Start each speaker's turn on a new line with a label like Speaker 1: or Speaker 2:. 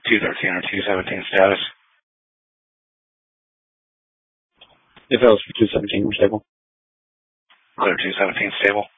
Speaker 1: 213 or 217 status.
Speaker 2: If that was for 217, we're stable.
Speaker 1: Clear 217 stable.